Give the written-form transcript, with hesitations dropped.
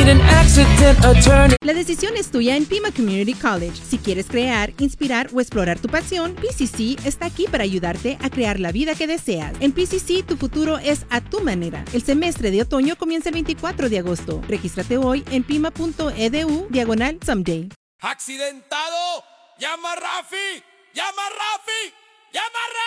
an accident attorney. La decisión es tuya en Pima Community College. Si quieres crear, inspirar o explorar tu pasión, PCC está aquí para ayudarte a crear la vida que deseas. En PCC, tu futuro es a tu manera. El semestre de otoño comienza el 24 de agosto. Regístrate hoy en pima.edu/someday. ¡Accidentado! ¡Llama a Rafi! ¡Llama a Rafi! ¡Llama a Rafi!